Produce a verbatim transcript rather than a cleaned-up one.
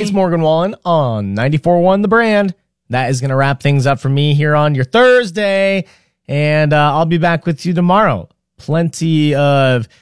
It's Morgan Wallen on ninety-four point one The Brand. That is going to wrap things up for me here on your Thursday. And uh, I'll be back with you tomorrow. Plenty of